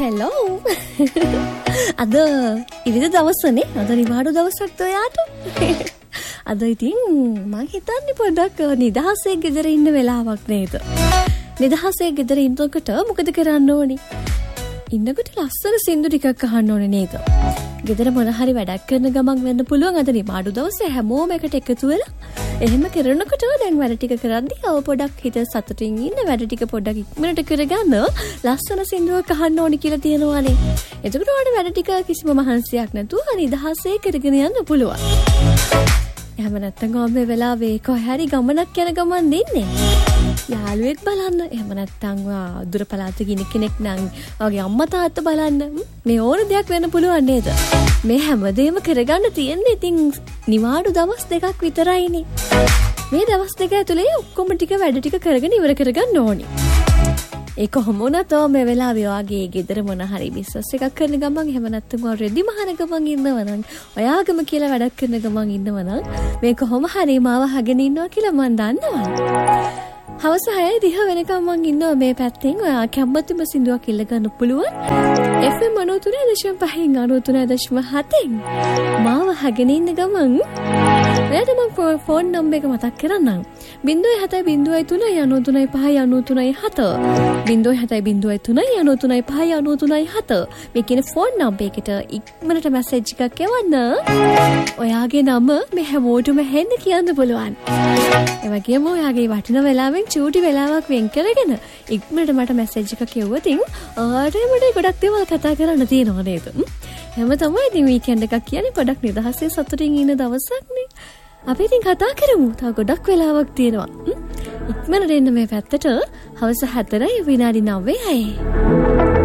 Hello. අද ඉරිදා දවසනේ. අද නිවාඩු දවසක් ඔයාට. අද ඉතින් මං හිතන්නේ පොඩ්ඩක් නිදහසේ ගෙදර ඉන්න වෙලාවක් නේද? නිදහසේ ගෙදර ඉන්නකොට මොකද කරන්න ඕනේ? ඉන්නකොට ලස්සන සින්දු ටිකක් අහන්න ඕනේ නේද? ගෙදර මොන හරි වැඩක් කරන ගමන් වෙන්න පුළුවන් අද නිවාඩු දවසේ හැමෝම එකට එකතු වෙලා එහෙම කරනකොට දැන් වැඩ ටික කරද්දී අව පොඩක් හිත සතුටින් ඉන්න වැඩ ටික පොඩක් ඉක්මනට කරගන්න ලස්සන සින්දුවක් අහන්න ඕනේ කියලා තියෙනවානේ. එතකොට ඔයාලට වැඩ ටික කිසිම මහන්සියක් නැතුව නිදහසේ කරගෙන යන්න පුළුවන්. එහෙම නැත්නම් ඔබේ වෙලාවේ කොහේ හරි ගමනක් යන ගමන් දෙන්නේ. යාළුවෙක් බලන්න. එහෙම නැත්නම් දුර පළාතක ඉන්න කෙනෙක් නම් ඔයාගේ අම්මා තාත්තා බලන්න. මේ ඕන දෙයක් වෙන්න පුළුවන් නේද? මේ හැමදේම කරගන්න තියෙන්නේ ඉතින් නිවාඩු දවස් දෙකක් විතරයිනේ. මේ දවස් දෙක ඇතුලේ ඔක්කොම ටික වැඩ ටික කරගෙන ඉවර කරගන්න ඕනේ. ඒ කොහොම වුණත් මේ වෙලාවේ ඔයාගේ ගෙදර මොන හරි බිස්නස් එකක් කරන ගමන් එහෙම නැත්නම් ඔයා රෙදි මහන ගමන් ඉන්නවා නම් ඔයාගම කියලා වැඩක් කරන ගමන් ඉන්නවා නම් මේ කොහොම හරි මාව අහගෙන ඉන්නවා කියලා මම දන්නවා. හවස 6 දිහා වෙනකම් මං ඉන්නවා මේ පැත්තෙන්. ඔයා කැමතිම සින්දුවක් ඉල්ල ගන්න පුළුවන්. FM 93.5 මාව අහගෙන ඉන්න ගමන් ඔයාට මම ෆෝන් නම්බර් එක මතක් කරන්නම්. 07039939397 මේ කියන ෆෝන් නම්බර් එකට ඉක්මනට මැසේජ් එකක් එවන්න. ඔයාගේ නම මේ හැමෝටම හෙන්න කියන්න පුළුවන්. ඒ වගේම ඔයාගේ වටින වෙලාවෙන් චූටි වෙලාවක් වෙන් කරගෙන ඉක්මනට මට මැසේජ් එකක් එවුවොත් ආරෙමඩ ගොඩක් දේවල් කතා කරන්න තියෙනවා නේද? හැම තමයි ඉතින් වීකෙන්ඩ් එකක් කියන්නේ ගොඩක් නිදහසේ සතුටින් ඉන්න දවසක්නේ. අපි ඉතින් කතා කරමු. තව ගොඩක් වෙලාවක් තියෙනවා. ඉක්මනට එන්න මේ පැත්තට. හවස 4 විනාඩි 9යි.